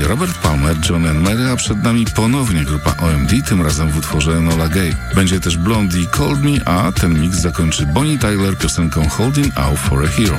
Byli Robert Palmer, John and Mary, a przed nami ponownie grupa OMD, tym razem w utworze Enola Gay. Będzie też Blondie Called Me, a ten mix zakończy Bonnie Tyler piosenką Holding Out for a Hero.